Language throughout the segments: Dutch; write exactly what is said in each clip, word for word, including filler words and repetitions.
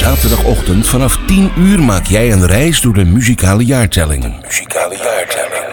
zaterdagochtend vanaf tien uur maak jij een reis door de muzikale jaartellingen. Muzikale jaartelling.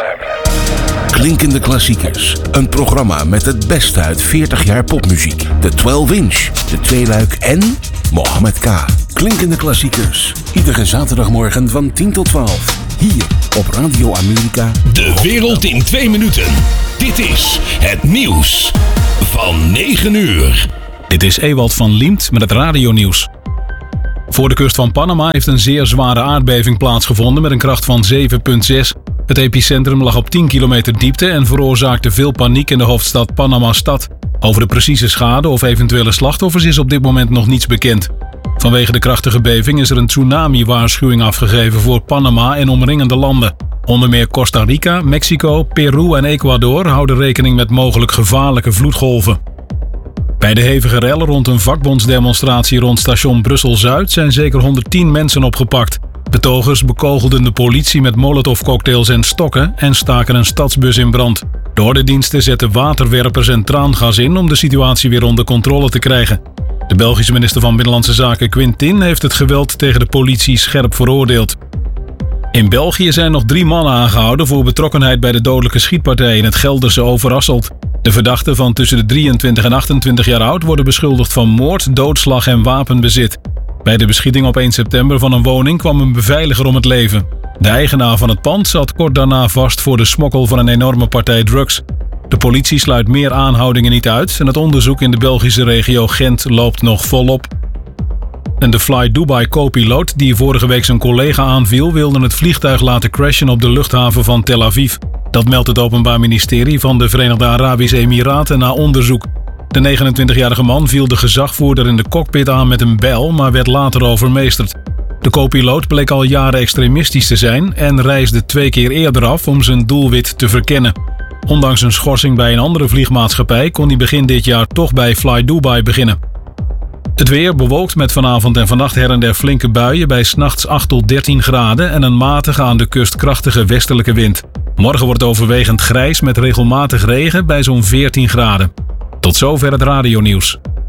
Klinkende klassiekers. Een programma met het beste uit veertig jaar popmuziek. De twaalf inch, de tweeluik en Mohammed K. Klinkende klassiekers. Iedere zaterdagmorgen van tien tot twaalf. Hier op Radio Amerika. De wereld in twee minuten. Dit is het nieuws van negen uur. Dit is Ewald van Liemt met het radionieuws. Voor de kust van Panama heeft een zeer zware aardbeving plaatsgevonden met een kracht van zeven komma zes. Het epicentrum lag op tien kilometer diepte en veroorzaakte veel paniek in de hoofdstad Panama-stad. Over de precieze schade of eventuele slachtoffers is op dit moment nog niets bekend. Vanwege de krachtige beving is er een tsunami-waarschuwing afgegeven voor Panama en omringende landen. Onder meer Costa Rica, Mexico, Peru en Ecuador houden rekening met mogelijk gevaarlijke vloedgolven. Bij de hevige rellen rond een vakbondsdemonstratie rond station Brussel-Zuid zijn zeker honderdtien mensen opgepakt. Betogers bekogelden de politie met molotovcocktails en stokken en staken een stadsbus in brand. De ordendiensten zetten waterwerpers en traangas in om de situatie weer onder controle te krijgen. De Belgische minister van Binnenlandse Zaken Quintin heeft het geweld tegen de politie scherp veroordeeld. In België zijn nog drie mannen aangehouden voor betrokkenheid bij de dodelijke schietpartij in het Gelderse Overasselt. De verdachten van tussen de drieëntwintig en achtentwintig jaar oud worden beschuldigd van moord, doodslag en wapenbezit. Bij de beschieting op één september van een woning kwam een beveiliger om het leven. De eigenaar van het pand zat kort daarna vast voor de smokkel van een enorme partij drugs. De politie sluit meer aanhoudingen niet uit en het onderzoek in de Belgische regio Gent loopt nog volop. En de Fly Dubai co-piloot die vorige week zijn collega aanviel wilde het vliegtuig laten crashen op de luchthaven van Tel Aviv. Dat meldt het Openbaar Ministerie van de Verenigde Arabische Emiraten na onderzoek. De negenentwintigjarige man viel de gezagvoerder in de cockpit aan met een bijl, maar werd later overmeesterd. De co-piloot bleek al jaren extremistisch te zijn en reisde twee keer eerder af om zijn doelwit te verkennen. Ondanks een schorsing bij een andere vliegmaatschappij kon hij begin dit jaar toch bij Fly Dubai beginnen. Het weer bewolkt met vanavond en vannacht her en der flinke buien bij 's nachts acht tot dertien graden en een matige aan de kust krachtige westelijke wind. Morgen wordt overwegend grijs met regelmatig regen bij zo'n veertien graden. Tot zover het radionieuws.